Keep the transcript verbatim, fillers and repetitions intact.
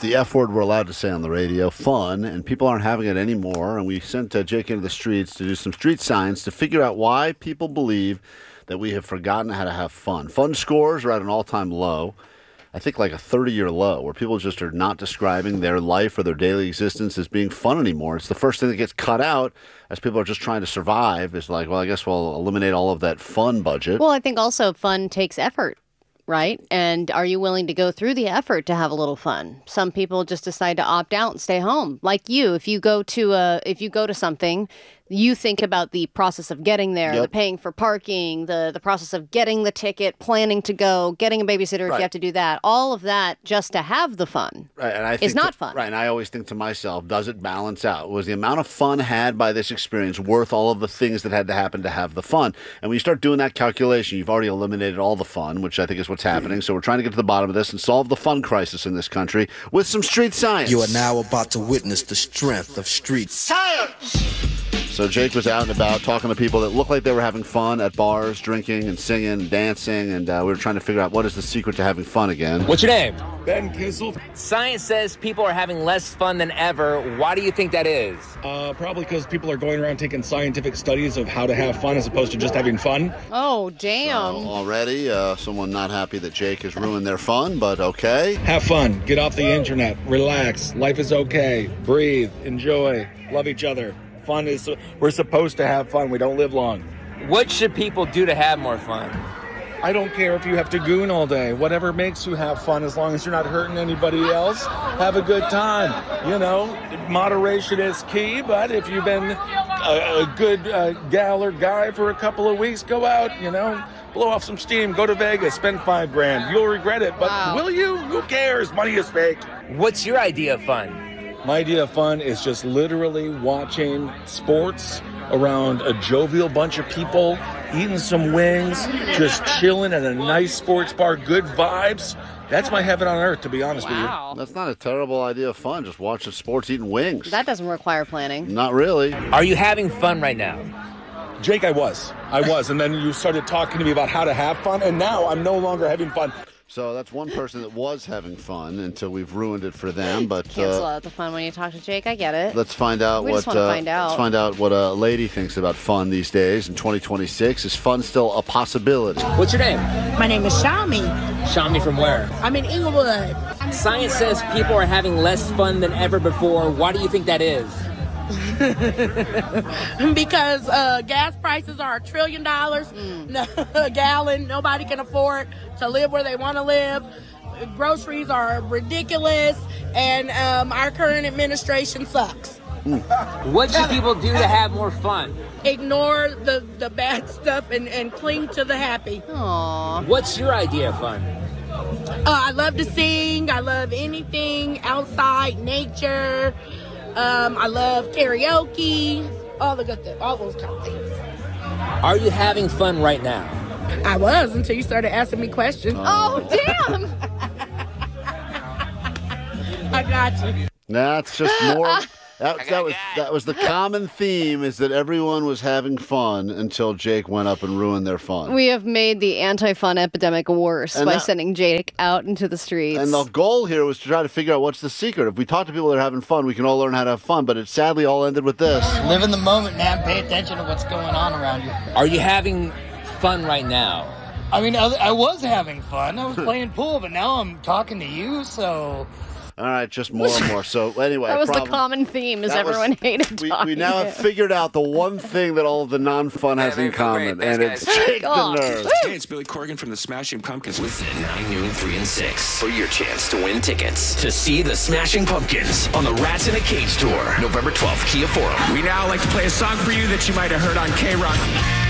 the F word we're allowed to say on the radio, fun, and people aren't having it anymore. And we sent uh, Jake into the streets to do some street science to figure out why people believe that we have forgotten how to have fun. Fun scores are at an all-time low. I think like a thirty-year low, where people just are not describing their life or their daily existence as being fun anymore. It's the first thing that gets cut out as people are just trying to survive. It's like, well, I guess we'll eliminate all of that fun budget. Well, I think also fun takes effort, right? And are you willing to go through the effort to have a little fun? Some people just decide to opt out and stay home. Like you, if you go to a, if you go to something, you think about the process of getting there, Yep. the paying for parking, the the process of getting the ticket, planning to go, getting a babysitter if Right. you have to do that. All of that just to have the fun Right, and I is think not to- fun. Right, and I always think to myself, does it balance out? Was the amount of fun had by this experience worth all of the things that had to happen to have the fun? And when you start doing that calculation, you've already eliminated all the fun, which I think is what's happening. So we're trying to get to the bottom of this and solve the fun crisis in this country with some street science. You are now about to witness the strength of street science! So Jake was out and about talking to people that looked like they were having fun at bars, drinking and singing and dancing, and uh, we were trying to figure out what is the secret to having fun again. What's your name? Ben Kissel. Science says people are having less fun than ever. Why do you think that is? Uh, probably because people are going around taking scientific studies of how to have fun as opposed to just having fun. Oh, damn. So already, uh, someone not happy that Jake has ruined their fun, but okay. Have fun. Get off the internet. Relax. Life is okay. Breathe. Enjoy. Love each other. Fun is, we're supposed to have fun. We don't live long. What should people do to have more fun? I don't care if you have to goon all day. Whatever makes you have fun, as long as you're not hurting anybody else, have a good time. You know, moderation is key, but if you've been a, a good uh, gal or guy for a couple of weeks, go out, you know, blow off some steam, go to Vegas, spend five grand. You'll regret it, but Wow. will you? Who cares? Money is fake. What's your idea of fun? My idea of fun is just literally watching sports around a jovial bunch of people, eating some wings, just chilling at a nice sports bar, good vibes. That's my heaven on earth, to be honest Wow. That's not a terrible idea of fun, just watching sports, eating wings. That doesn't require planning. Not really. Are you having fun right now? with you. Jake, I was. I was. And then you started talking to me about how to have fun, and now I'm no longer having fun. So that's one person that was having fun until we've ruined it for them. But Cancel uh, out the fun when you talk to Jake. I get it. let's find out We what just wanna uh, find out. let's find out what a lady thinks about fun these days in twenty twenty-six. Is fun still a possibility? What's your name? My name is Shami. Shami from where? I'm in Inglewood. Science says people are having less fun than ever before. Why do you think that is? Because uh, gas prices are a trillion dollars a gallon. Nobody can afford to live where they want to live. Groceries are ridiculous, and um, our current administration sucks. What should people do to have more fun? Ignore the, the bad stuff and, and cling to the happy. Aww. What's your idea of fun? Uh, I love to sing. I love anything outside, nature. Um, I love karaoke. All the good things, all those kind of things. Are you having fun right now? I was until you started asking me questions. Oh, damn. I got you. That's just more. That, that was that was the common theme, is that everyone was having fun until Jake went up and ruined their fun. We have made the anti-fun epidemic worse And by that- sending Jake out into the streets. And the goal here was to try to figure out what's the secret. If we talk to people that are having fun, we can all learn how to have fun. But it sadly all ended with this. Live in the moment, man. Pay attention to what's going on around you. Are you having fun right now? I mean, I, I was having fun. I was playing pool, but now I'm talking to you, so... All right, just more and more. So anyway, that was problem- the common theme, is that was- everyone hated we, talking we now to have him. figured out the one thing that all of the non-fun has in common, and it's Jake the God. Nerd. Hey, it's Billy Corgan from the Smashing Pumpkins. Listen at nine, noon, three, and six for your chance to win tickets to see the Smashing Pumpkins on the Rats in a Cage tour, November twelfth, Kia Forum. We now like to play a song for you that you might have heard on K-Rock.